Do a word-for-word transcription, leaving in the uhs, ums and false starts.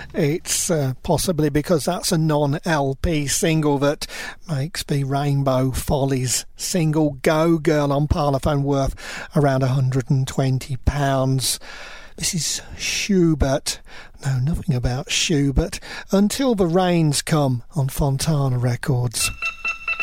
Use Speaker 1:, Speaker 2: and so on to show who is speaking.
Speaker 1: It's uh, possibly because that's a non-L P single that makes the Rainbow Follies single Go Girl on Parlophone worth around one hundred twenty pounds. This is Schubert. Know nothing about Schubert. Until the Rains Come on Fontana Records.